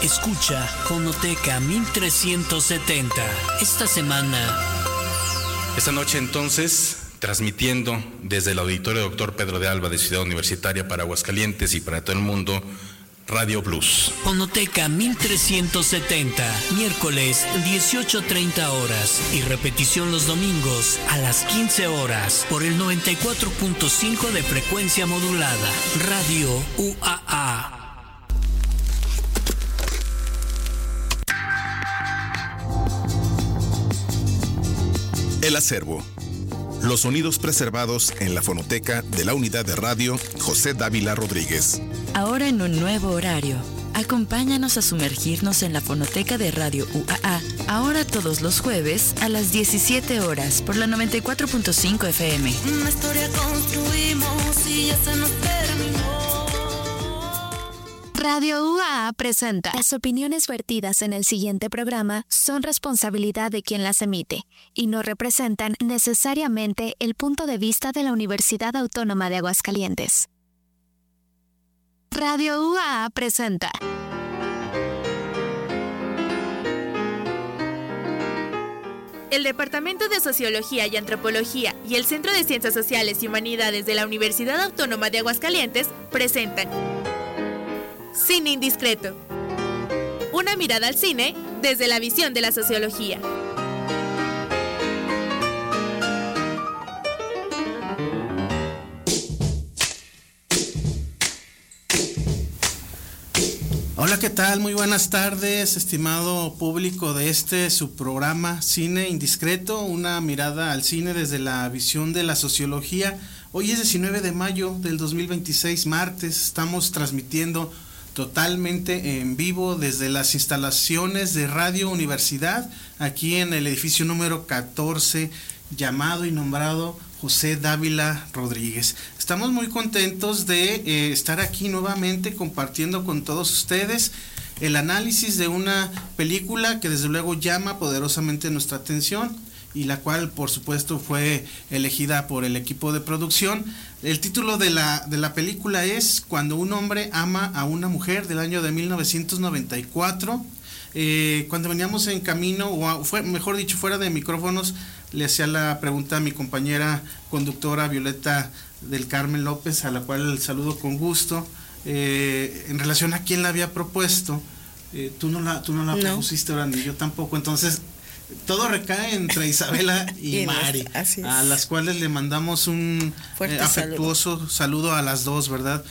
Escucha Fonoteca 1370. Esta noche entonces, transmitiendo desde el Auditorio Dr. Pedro de Alba de Ciudad Universitaria para Aguascalientes y para todo el mundo, Radio Blues. Fonoteca 1370, miércoles 18:30 horas y repetición los domingos a las 15 horas por el 94.5 de frecuencia modulada. Radio UAA. El acervo. Los sonidos preservados en la fonoteca de la Unidad de Radio José Dávila Rodríguez. Ahora en un nuevo horario. Acompáñanos a sumergirnos en la fonoteca de Radio UAA. Ahora todos los jueves a las 17 horas por la 94.5 FM. Una historia construimos y ya se nos terminó. Radio UAA presenta. Las opiniones vertidas en el siguiente programa son responsabilidad de quien las emite y no representan necesariamente el punto de vista de la Universidad Autónoma de Aguascalientes. Radio UAA presenta. El Departamento de Sociología y Antropología y el Centro de Ciencias Sociales y Humanidades de la Universidad Autónoma de Aguascalientes presentan Cine Indiscreto. Una mirada al cine desde la visión de la sociología. Hola, ¿qué tal? Muy buenas tardes, estimado público de su programa Cine Indiscreto, una mirada al cine desde la visión de la sociología. Hoy es 19 de mayo del 2026, martes, estamos transmitiendo totalmente en vivo desde las instalaciones de Radio Universidad, aquí en el edificio número 14, llamado y nombrado José Dávila Rodríguez. Estamos muy contentos de estar aquí nuevamente compartiendo con todos ustedes el análisis de una película que desde luego llama poderosamente nuestra atención y la cual por supuesto fue elegida por el equipo de producción. El título de la película es Cuando un hombre ama a una mujer, del año de 1994. Cuando veníamos en camino, mejor dicho, fuera de micrófonos, le hacía la pregunta a mi compañera conductora Violeta del Carmen López, a la cual saludo con gusto, en relación a quién la había propuesto. Tú no la propusiste, ahora ni yo tampoco. Entonces todo recae entre Isabela y Mari, a las cuales le mandamos un afectuoso saludo a las dos, ¿verdad?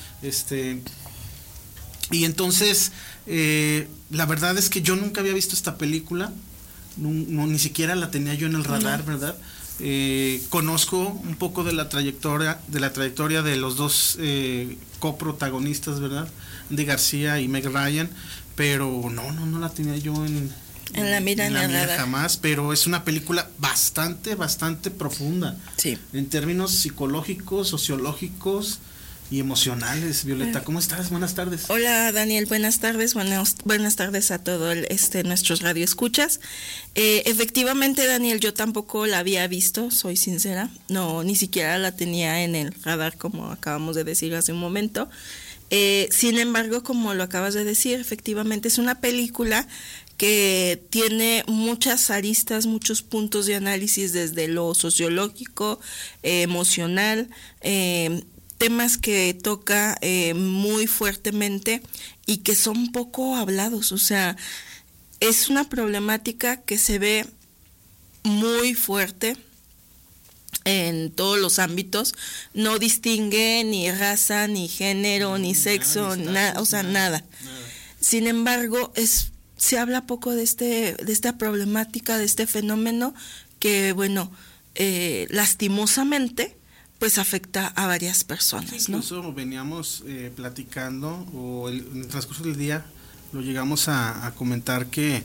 Y entonces la verdad es que yo nunca había visto esta película, ni siquiera la tenía yo en el radar, ¿verdad? Conozco un poco de la trayectoria de los dos coprotagonistas, ¿verdad? Andy García y Meg Ryan, pero no la tenía yo en la mira jamás, pero es una película bastante profunda, sí, en términos psicológicos, sociológicos y emocionales. Violeta, ¿cómo estás? Buenas tardes. Hola, Daniel, buenas tardes. Buenas tardes a todos nuestros radioescuchas. Efectivamente, Daniel, yo tampoco la había visto, soy sincera, no, ni siquiera la tenía en el radar, como acabamos de decir hace un momento. Sin embargo, como lo acabas de decir, efectivamente es una película que tiene muchas aristas, muchos puntos de análisis desde lo sociológico, emocional, temas que toca muy fuertemente y que son poco hablados. O sea, es una problemática que se ve muy fuerte en todos los ámbitos, no distingue ni raza, ni género, ni sexo, nada. Sin embargo, se habla poco de esta problemática, de este fenómeno que, bueno, lastimosamente, pues afecta a varias personas, ¿no? Incluso veníamos platicando, o en el transcurso del día lo llegamos a comentar que,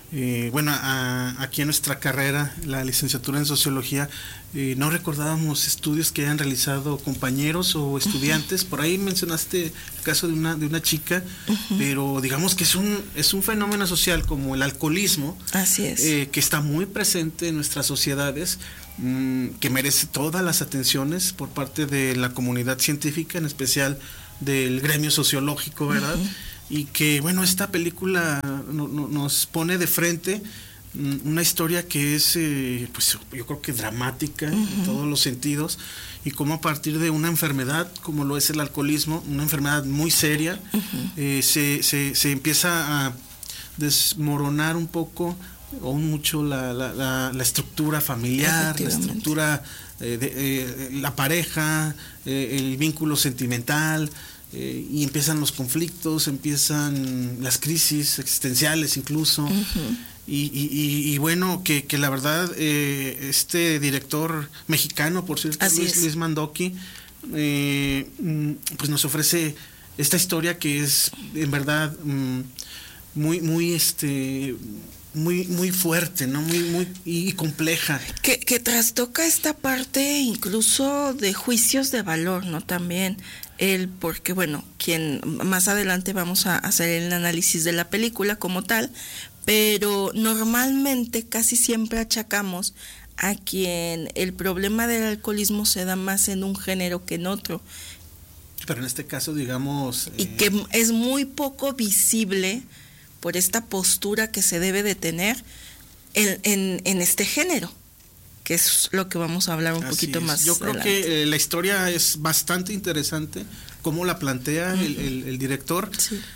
aquí en nuestra carrera, la licenciatura en sociología, no recordábamos estudios que hayan realizado compañeros o estudiantes. Por ahí mencionaste el caso de una chica, pero digamos que es un fenómeno social como el alcoholismo. Así es. Que está muy presente en nuestras sociedades, que merece todas las atenciones por parte de la comunidad científica, en especial del gremio sociológico, ¿verdad? y que bueno, esta película nos pone de frente una historia que es pues yo creo que dramática en todos los sentidos, y cómo a partir de una enfermedad como lo es el alcoholismo, una enfermedad muy seria, se empieza a desmoronar un poco o mucho la estructura familiar, la estructura de la pareja, el vínculo sentimental, y empiezan los conflictos, empiezan las crisis existenciales incluso. Y bueno, que la verdad, este director mexicano, por cierto, Luis Mandoki, pues nos ofrece esta historia que es en verdad muy fuerte, ¿no? Muy compleja. Que trastoca esta parte incluso de juicios de valor, ¿no? También porque bueno, más adelante vamos a hacer el análisis de la película como tal, pero normalmente casi siempre achacamos a quien el problema del alcoholismo se da más en un género que en otro. Pero en este caso, digamos... Y que es muy poco visible por esta postura que se debe de tener en este género, que es lo que vamos a hablar un poquito más Yo creo adelante. que la historia es bastante interesante, cómo la plantea el director,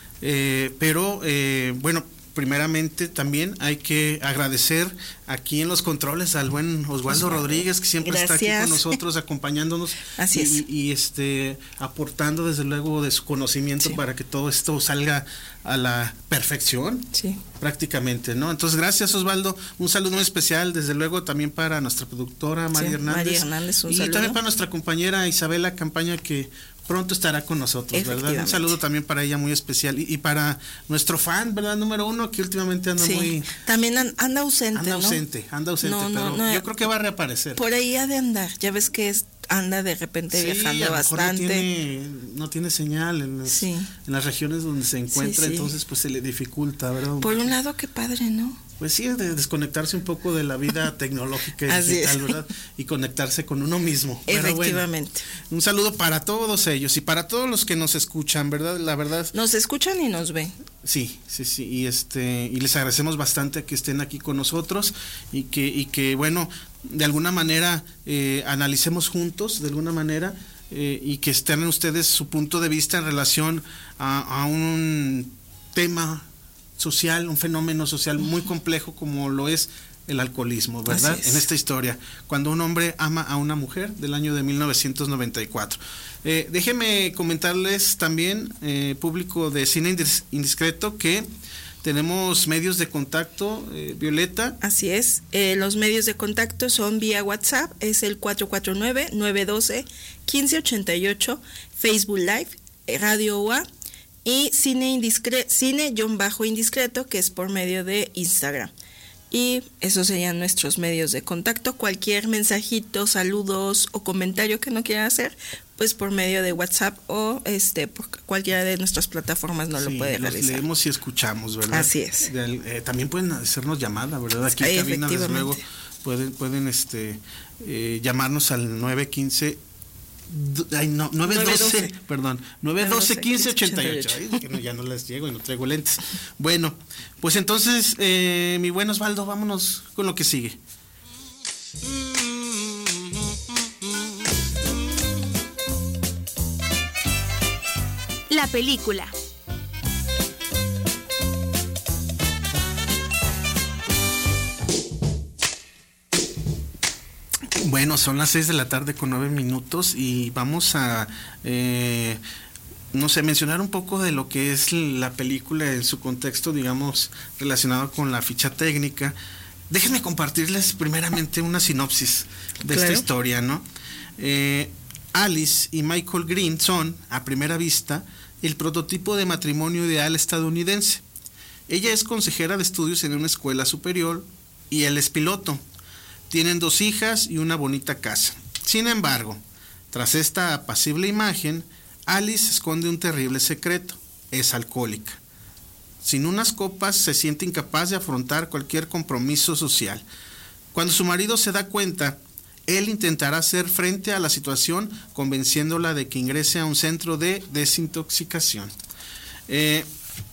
pero bueno, primeramente también hay que agradecer aquí en los controles al buen Osvaldo Rodríguez, que siempre está aquí con nosotros acompañándonos. Así es. Y aportando desde luego de su conocimiento para que todo esto salga a la perfección, prácticamente, ¿no? Entonces, gracias, Osvaldo. Un saludo muy especial, desde luego, también para nuestra productora María Hernández. Un y saludo. también para nuestra compañera Isabela Campaña, que pronto estará con nosotros, ¿verdad? Un saludo también para ella muy especial, y para nuestro fan, ¿verdad? Número 1, que últimamente anda muy... También anda ausente, anda ausente, pero yo creo que va a reaparecer. Por ahí ha de andar, ya ves que anda de repente viajando bastante. No tiene señal en las regiones donde se encuentra, entonces pues se le dificulta, ¿verdad? Por un lado, qué padre, ¿no? Pues sí, de desconectarse un poco de la vida tecnológica y digital, ¿verdad? Y conectarse con uno mismo. Efectivamente. Bueno, un saludo para todos ellos y para todos los que nos escuchan, ¿verdad? La verdad. Nos escuchan y nos ven. Sí. Y les agradecemos bastante que estén aquí con nosotros y que bueno, de alguna manera analicemos juntos, de alguna manera, y que estén ustedes su punto de vista en relación a un tema social, un fenómeno social muy complejo como lo es el alcoholismo, ¿verdad? En esta historia, cuando un hombre ama a una mujer, del año de 1994. Déjenme comentarles también, público de Cine Indiscreto, que tenemos medios de contacto, Violeta. Así es, los medios de contacto son vía WhatsApp, es el 449-912-1588, Facebook Live, Radio UA, y cine-indiscreto, que es por medio de Instagram. Y esos serían nuestros medios de contacto. Cualquier mensajito, saludos o comentario que no quieran hacer, pues por medio de WhatsApp o por cualquiera de nuestras plataformas lo puede realizar. Los leemos y escuchamos, ¿verdad? Así es. También pueden hacernos llamada, ¿verdad? Aquí en cabina, desde luego, pueden llamarnos al 912-1588. Que ya no les llego y no traigo lentes. Bueno, pues entonces, mi buen Osvaldo, vámonos con lo que sigue. La película. Bueno, son las 6:09 p.m. y vamos a mencionar un poco de lo que es la película en su contexto, digamos, relacionado con la ficha técnica. Déjenme compartirles primeramente una sinopsis de esta historia, ¿no? Alice y Michael Green son, a primera vista, el prototipo de matrimonio ideal estadounidense. Ella es consejera de estudios en una escuela superior y él es piloto. Tienen 2 hijas y una bonita casa. Sin embargo, tras esta apacible imagen, Alice esconde un terrible secreto: es alcohólica. Sin unas copas se siente incapaz de afrontar cualquier compromiso social. Cuando su marido se da cuenta, él intentará hacer frente a la situación convenciéndola de que ingrese a un centro de desintoxicación.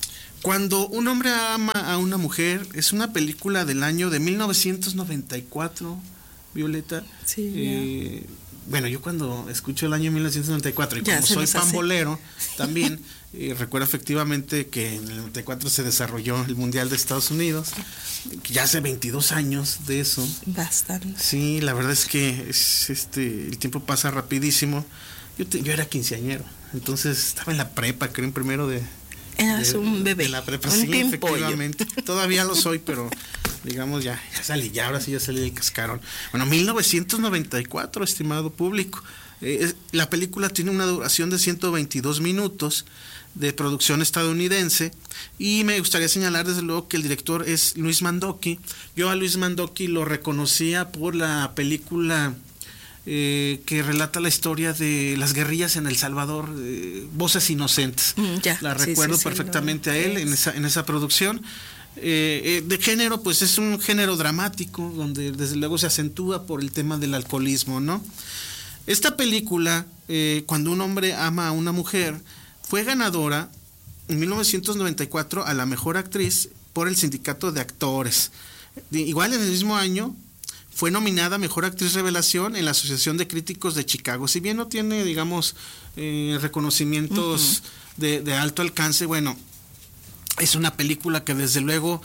Cuando un hombre ama a una mujer es una película del año de 1994, Violeta. Sí, bueno, yo cuando escucho el año 1994 y como soy pambolero también, recuerdo efectivamente que en el 94 se desarrolló el Mundial de Estados Unidos, que ya hace 22 años de eso. Bastante. Sí, la verdad es que el tiempo pasa rapidísimo. Yo era quinceañero, entonces estaba en la prepa, creo, en primero de... Eras un bebé. De la prepa, sí, efectivamente. Todavía lo soy, pero digamos ya salí, ahora sí ya salí del cascarón. Bueno, 1994, estimado público. La película tiene una duración de 122 minutos, de producción estadounidense, y me gustaría señalar desde luego que el director es Luis Mandoki. Yo a Luis Mandoki lo reconocía por la película que relata la historia de las guerrillas en El Salvador, Voces Inocentes. La recuerdo perfectamente a él en esa producción. De género, pues es un género dramático, donde desde luego se acentúa por el tema del alcoholismo, ¿no? Esta película, Cuando un hombre ama a una mujer, fue ganadora en 1994 a la mejor actriz por el Sindicato de Actores. Igual en el mismo año fue nominada Mejor Actriz Revelación en la Asociación de Críticos de Chicago. Si bien no tiene, digamos, reconocimientos de alto alcance, bueno, es una película que desde luego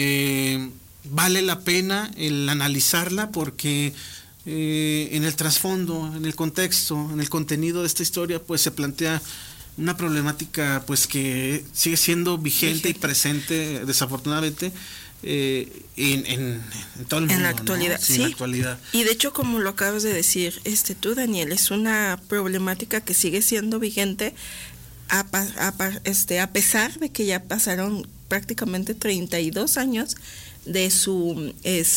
vale la pena el analizarla, porque en el trasfondo, en el contexto, en el contenido de esta historia, pues se plantea una problemática pues que sigue siendo vigente y presente, desafortunadamente, en todo el mundo, en la actualidad, ¿no? sí. En la actualidad. Y de hecho, como lo acabas de decir, tú, Daniel, es una problemática que sigue siendo vigente a pesar de que ya pasaron prácticamente 32 años de su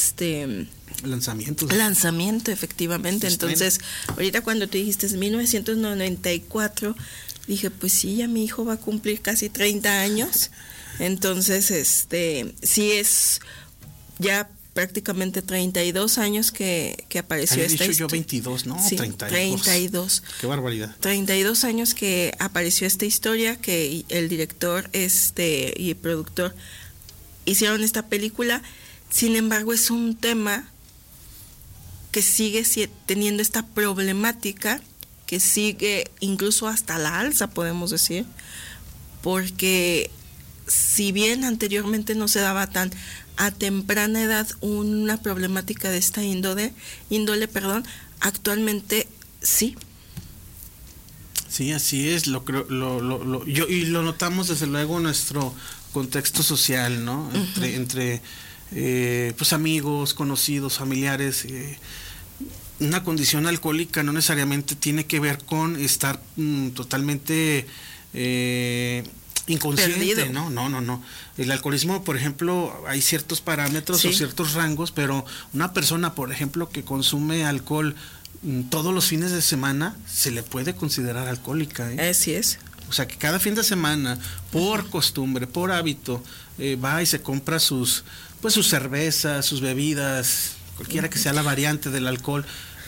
lanzamiento, efectivamente. Entonces, ahorita cuando tú dijiste 1994, dije, pues sí, ya mi hijo va a cumplir casi 30 años. Entonces, sí es ya prácticamente 32 años que apareció esta historia. Yo 22, ¿no? Sí, 32. Qué barbaridad. 32 años que apareció esta historia, que el director y el productor hicieron esta película. Sin embargo, es un tema que sigue teniendo esta problemática, que sigue incluso hasta la alza, podemos decir, porque si bien anteriormente no se daba tan a temprana edad una problemática de esta índole, actualmente sí. Sí, así es, y lo notamos desde luego en nuestro contexto social, ¿no? Entre pues amigos, conocidos, familiares. Una condición alcohólica no necesariamente tiene que ver con estar totalmente inconsciente. Perdido. No. El alcoholismo, por ejemplo, hay ciertos parámetros o ciertos rangos, pero una persona, por ejemplo, que consume alcohol todos los fines de semana, se le puede considerar alcohólica, ¿eh? Así es. O sea, que cada fin de semana, por costumbre, por hábito, va y se compra sus cervezas, sus bebidas, cualquiera que sea la variante del alcohol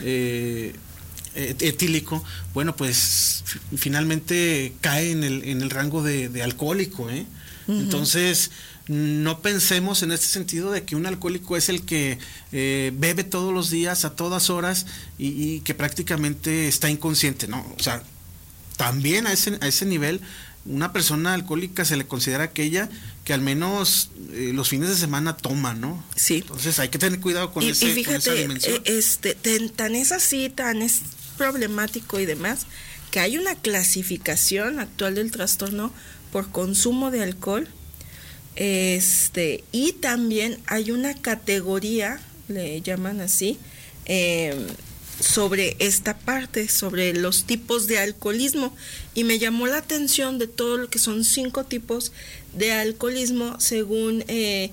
etílico, bueno, pues finalmente cae en el rango de alcohólico, ¿eh? Entonces, no pensemos en este sentido de que un alcohólico es el que bebe todos los días, a todas horas, y que prácticamente está inconsciente, ¿no? O sea, también a ese nivel, una persona alcohólica se le considera aquella que al menos los fines de semana toma, ¿no? Sí. Entonces hay que tener cuidado con esa dimensión. Tan es así, tan es problemático y demás, que hay una clasificación actual del trastorno por consumo de alcohol, y también hay una categoría, le llaman así, sobre esta parte, sobre los tipos de alcoholismo, y me llamó la atención de todo lo que son 5 tipos de alcoholismo según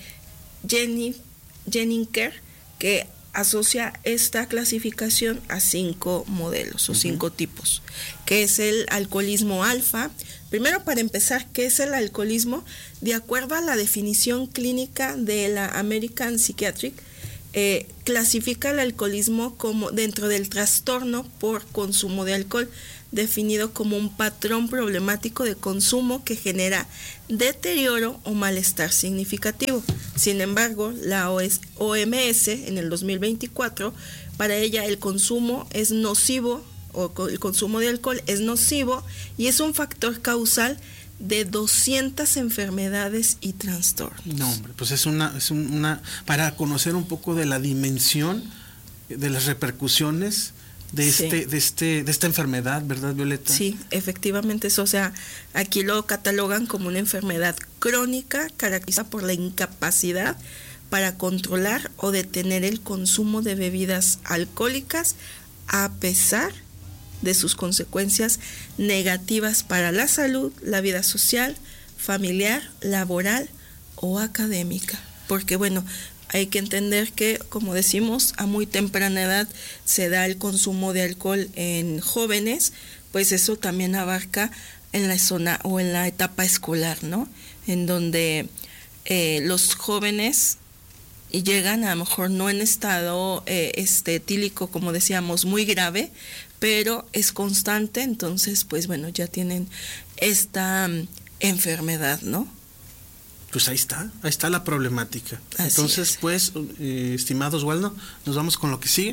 Jenniker, que asocia esta clasificación a 5 modelos o 5 tipos, que es el alcoholismo alfa. Primero, para empezar, ¿qué es el alcoholismo? De acuerdo a la definición clínica de la American Psychiatric, clasifica el alcoholismo como dentro del trastorno por consumo de alcohol. definido como un patrón problemático de consumo que genera deterioro o malestar significativo. Sin embargo, la OMS en el 2024, para ella el consumo es nocivo, o el consumo de alcohol es nocivo y es un factor causal de 200 enfermedades y trastornos. No, hombre, pues es una para conocer un poco de la dimensión de las repercusiones de esta enfermedad, ¿verdad, Violeta? Sí, efectivamente eso, o sea, aquí lo catalogan como una enfermedad crónica caracterizada por la incapacidad para controlar o detener el consumo de bebidas alcohólicas a pesar de sus consecuencias negativas para la salud, la vida social, familiar, laboral o académica. Porque bueno, hay que entender que, como decimos, a muy temprana edad se da el consumo de alcohol en jóvenes, pues eso también abarca en la zona o en la etapa escolar, ¿no? En donde los jóvenes llegan a lo mejor no en estado etílico, como decíamos, muy grave, pero es constante, entonces pues bueno, ya tienen esta enfermedad, ¿no? Pues ahí está la problemática. Así entonces es. pues, estimado Oswaldo, nos vamos con lo que sigue.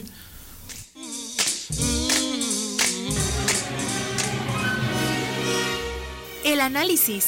El análisis.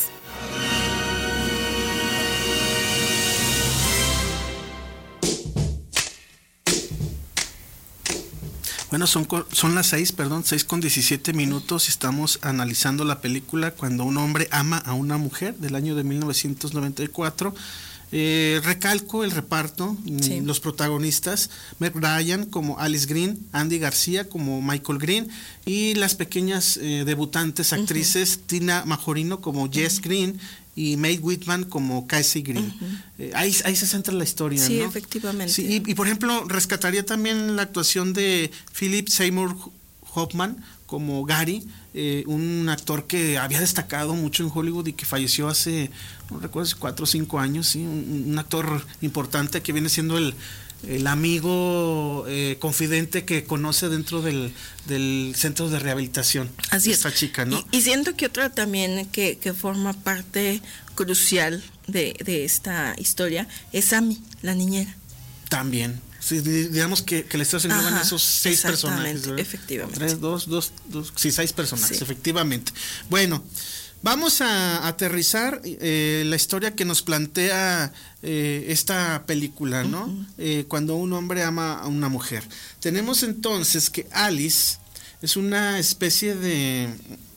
Bueno, son las 6:17 minutos y estamos analizando la película Cuando un hombre ama a una mujer del año de 1994. Recalco el reparto, sí. Los protagonistas, Meg Ryan como Alice Green, Andy García como Michael Green y las pequeñas debutantes actrices, Tina Majorino como Jess Green y Mae Whitman como Casey Green. Ahí se centra la historia, sí, ¿no? Efectivamente. Sí, y por ejemplo, rescataría también la actuación de Philip Seymour Hoffman como Gary, un actor que había destacado mucho en Hollywood y que falleció hace, no recuerdo, 4 o 5 años, ¿sí? Un actor importante que viene siendo el amigo confidente que conoce dentro del centro de rehabilitación. Así esta es. chica, ¿no? Y siento que otra también que forma parte crucial de esta historia es Amy, la niñera. También. Sí, digamos que la historia se engloban esos 6 personajes, ¿verdad? Efectivamente. 3, 2, 6 personajes, Sí. efectivamente. Bueno, vamos a aterrizar la historia que nos plantea esta película, ¿no? Cuando un hombre ama a una mujer. Tenemos entonces que Alice es una especie de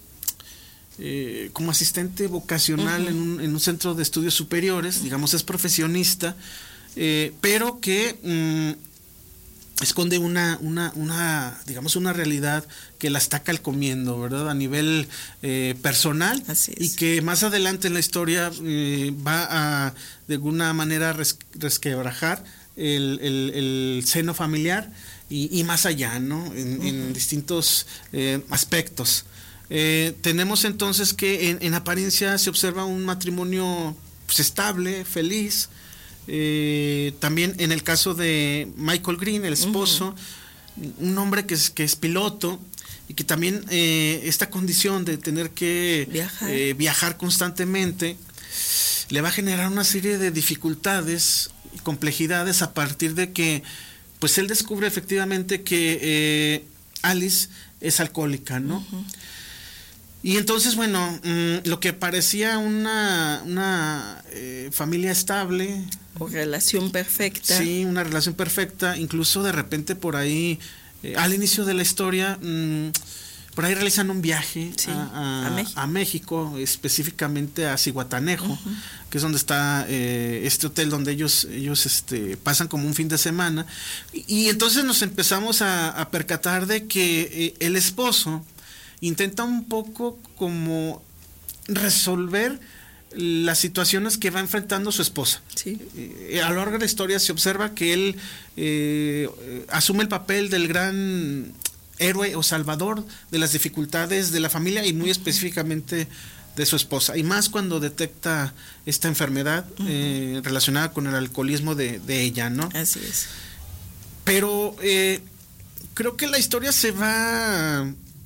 como asistente vocacional en un centro de estudios superiores, digamos, es profesionista, pero que esconde una digamos, una realidad que la está calcomiendo, ¿verdad? A nivel personal. Así es. Y que más adelante en la historia va a de alguna manera resquebrajar el seno familiar y más allá, ¿no? En distintos aspectos. Tenemos entonces que en apariencia se observa un matrimonio pues, estable, feliz. También en el caso de Michael Green, el esposo, un hombre que es piloto y que también esta condición de tener que viajar constantemente le va a generar una serie de dificultades y complejidades a partir de que pues él descubre efectivamente que Alice es alcohólica, ¿no? Y entonces, bueno, lo que parecía una familia estable. O relación perfecta. Sí, una relación perfecta. Incluso de repente por ahí, al inicio de la historia, por ahí realizan un viaje a México, específicamente a Zihuatanejo, que es donde está este hotel donde ellos pasan como un fin de semana. Y entonces nos empezamos a percatar de que el esposo intenta un poco como resolver las situaciones que va enfrentando su esposa. Sí. A lo largo de la historia se observa que él asume el papel del gran héroe o salvador de las dificultades de la familia y muy específicamente de su esposa. Y más cuando detecta esta enfermedad relacionada con el alcoholismo de ella, ¿no? Así es. Pero creo que la historia se va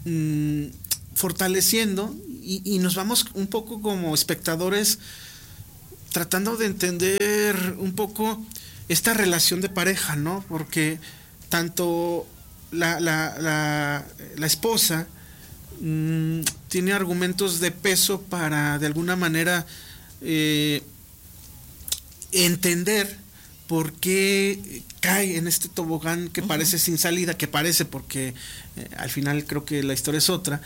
fortaleciendo y nos vamos un poco como espectadores tratando de entender un poco esta relación de pareja, ¿no? Porque tanto la esposa tiene argumentos de peso para de alguna manera entender por qué cae en este tobogán que parece sin salida, que parece porque al final creo que la historia es otra.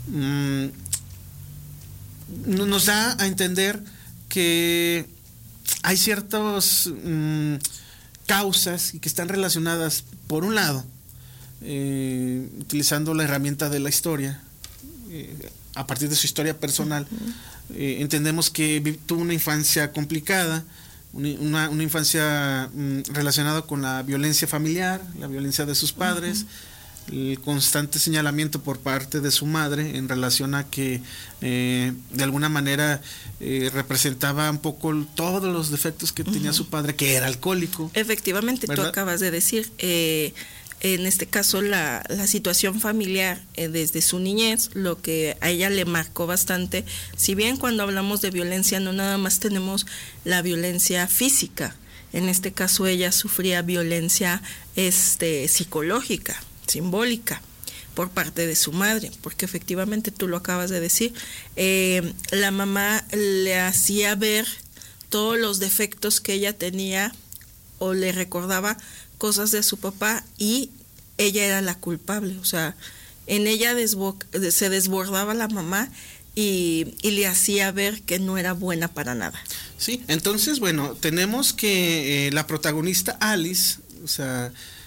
Nos da a entender que hay ciertas causas y que están relacionadas, por un lado, utilizando la herramienta de la historia, a partir de su historia personal, entendemos que tuvo una infancia complicada, una infancia relacionada con la violencia familiar, la violencia de sus padres, el constante señalamiento por parte de su madre en relación a que de alguna manera representaba un poco todos los defectos que tenía su padre, que era alcohólico. Efectivamente, ¿verdad? Tú acabas de decir, en este caso la situación familiar desde su niñez, lo que a ella le marcó bastante, si bien cuando hablamos de violencia no nada más tenemos la violencia física, en este caso ella sufría violencia psicológica, simbólica, por parte de su madre, porque efectivamente tú lo acabas de decir, la mamá le hacía ver todos los defectos que ella tenía o le recordaba cosas de su papá y ella era la culpable, o sea, en ella se desbordaba la mamá y le hacía ver que no era buena para nada. Sí, entonces, bueno, tenemos que la protagonista Alice, o sea,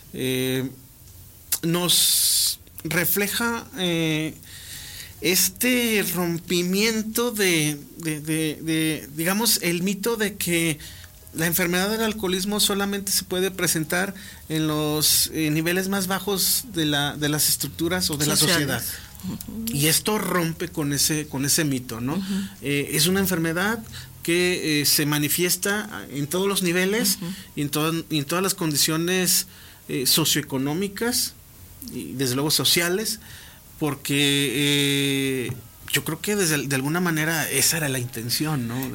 nos refleja este rompimiento de digamos, el mito de que la enfermedad del alcoholismo solamente se puede presentar en los niveles más bajos de las estructuras o de la sociedad. Y esto rompe con ese mito, ¿no? Es una enfermedad que se manifiesta en todos los niveles y en todas las condiciones socioeconómicas y desde luego sociales, porque yo creo que de alguna manera esa era la intención, ¿no?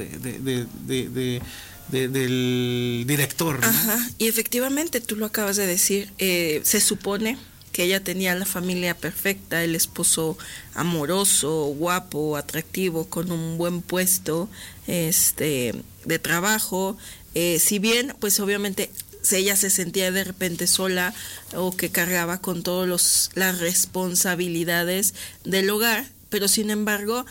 del director, ¿no? Ajá, y efectivamente tú lo acabas de decir, se supone que ella tenía la familia perfecta, el esposo amoroso, guapo, atractivo, con un buen puesto de trabajo, si bien pues obviamente ella se sentía de repente sola o que cargaba con todas las responsabilidades del hogar, pero sin embargo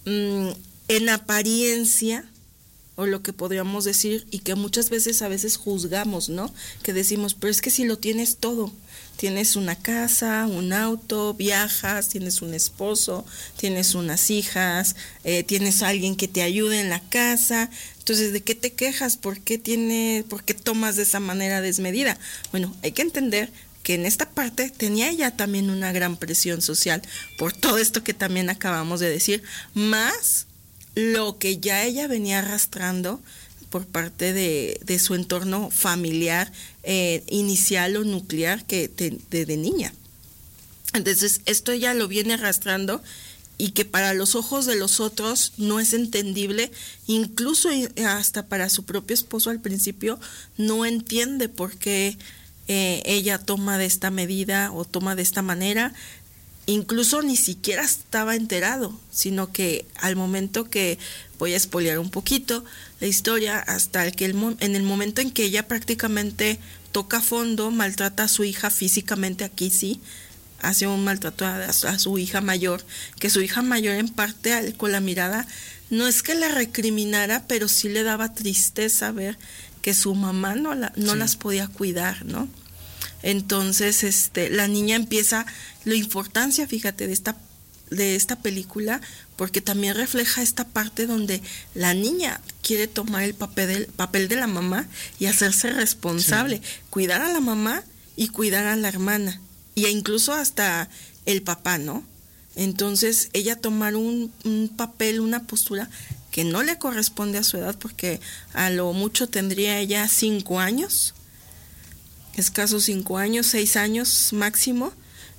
en apariencia, o lo que podríamos decir, y que muchas veces a veces juzgamos, ¿no? Que decimos, pero es que si lo tienes todo, tienes una casa, un auto, viajas, tienes un esposo, tienes unas hijas, tienes a alguien que te ayude en la casa, entonces ¿de qué te quejas? ¿Por qué tomas de esa manera desmedida? Bueno, hay que entender que en esta parte tenía ella también una gran presión social por todo esto que también acabamos de decir, más lo que ya ella venía arrastrando por parte de su entorno familiar inicial o nuclear que de niña. Entonces esto ella lo viene arrastrando y que para los ojos de los otros no es entendible, incluso hasta para su propio esposo al principio no entiende por qué ella toma de esta medida o toma de esta manera. Incluso ni siquiera estaba enterado, sino que al momento que, voy a spoilear un poquito la historia, hasta en el momento en que ella prácticamente toca fondo, maltrata a su hija físicamente, aquí sí, hace un maltrato a su hija mayor, que su hija mayor en parte con la mirada, no es que la recriminara, pero sí le daba tristeza ver que su mamá no las podía cuidar, ¿no? Entonces la niña empieza, la importancia, fíjate, de esta película, porque también refleja esta parte donde la niña quiere tomar el papel de la mamá y hacerse responsable, cuidar a la mamá y cuidar a la hermana, y incluso hasta el papá, ¿no? Entonces ella tomar un papel, una postura que no le corresponde a su edad, porque a lo mucho tendría ella 5 años, escasos 5 años, 6 años máximo,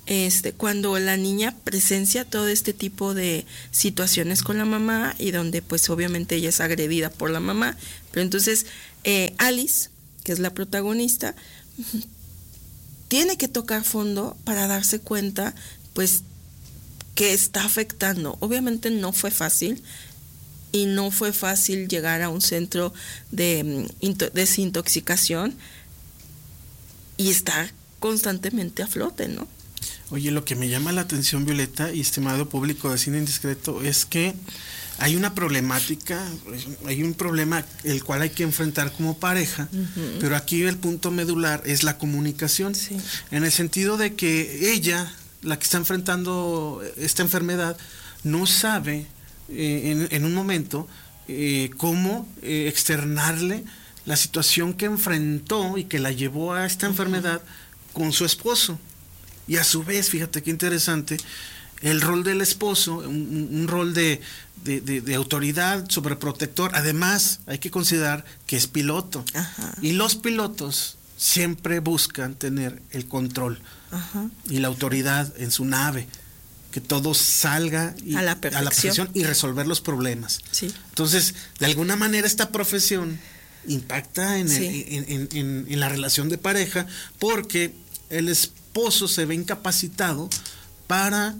cuando la niña presencia todo este tipo de situaciones con la mamá y donde pues obviamente ella es agredida por la mamá, pero entonces Alice, que es la protagonista, tiene que tocar fondo para darse cuenta pues que está afectando. Obviamente no fue fácil y no fue fácil llegar a un centro de desintoxicación y estar constantemente a flote, ¿no? Oye, lo que me llama la atención, Violeta y estimado público de Cine Indiscreto, es que hay una problemática, hay un problema el cual hay que enfrentar como pareja, pero aquí el punto medular es la comunicación, Sí. En el sentido de que ella, la que está enfrentando esta enfermedad, no sabe en un momento cómo externarle la situación que enfrentó y que la llevó a esta enfermedad con su esposo. Y a su vez, fíjate qué interesante, el rol del esposo, un rol de autoridad, sobreprotector. Además, hay que considerar que es piloto. Ajá. Y los pilotos siempre buscan tener el control y la autoridad en su nave, que todo salga a la perfección y resolver los problemas. Sí. Entonces, de alguna manera esta profesión impacta en la relación de pareja, porque el esposo se ve incapacitado para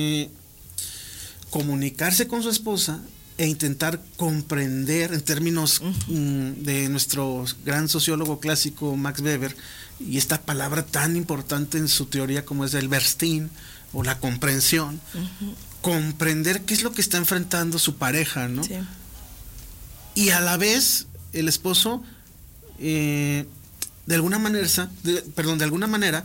comunicarse con su esposa e intentar comprender, en términos de nuestro gran sociólogo clásico Max Weber, y esta palabra tan importante en su teoría como es el Verstehen o la comprensión, comprender qué es lo que está enfrentando su pareja, ¿no? Sí. Y a la vez el esposo de alguna manera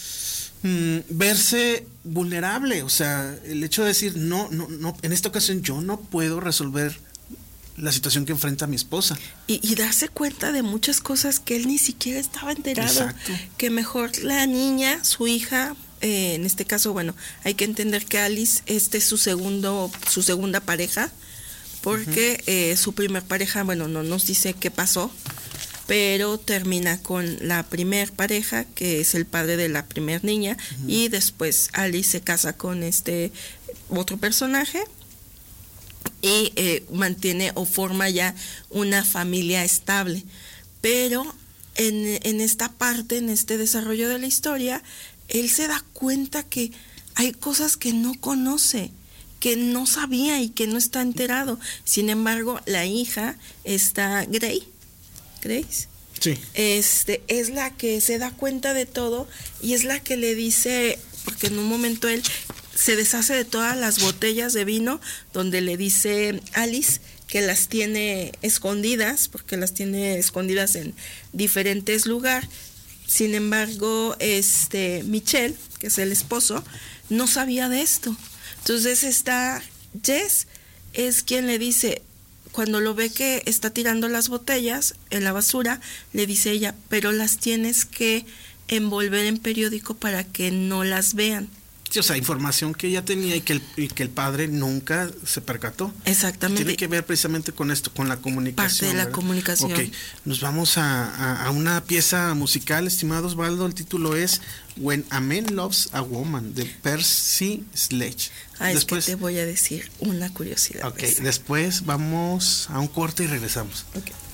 verse vulnerable, o sea, el hecho de decir no, en esta ocasión yo no puedo resolver la situación que enfrenta mi esposa. Y darse cuenta de muchas cosas que él ni siquiera estaba enterado. Exacto. Que mejor la niña, su hija, en este caso, bueno, hay que entender que Alice, es su segunda pareja, porque su primer pareja, bueno, no nos dice qué pasó, pero termina con la primer pareja, que es el padre de la primer niña, y después Alice se casa con otro personaje y mantiene o forma ya una familia estable. Pero en esta parte, en este desarrollo de la historia, él se da cuenta que hay cosas que no conoce, que no sabía y que no está enterado. Sin embargo, la hija, Grace, sí, es la que se da cuenta de todo y es la que le dice, porque en un momento él se deshace de todas las botellas de vino, donde le dice Alice que las tiene escondidas, porque las tiene escondidas en diferentes lugares. Sin embargo, Michel, que es el esposo, no sabía de esto. Entonces Jess es quien le dice, cuando lo ve que está tirando las botellas en la basura, le dice ella, pero las tienes que envolver en periódico para que no las vean. Sí, o sea, información que ella tenía y que el padre nunca se percató. Exactamente. Tiene que ver precisamente con esto, con la comunicación. Parte de la comunicación. Ok, nos vamos a una pieza musical, estimado Osvaldo. El título es When a Man Loves a Woman, de Percy Sledge. Después, es que te voy a decir una curiosidad. Ok, después vamos a un corte y regresamos. Ok.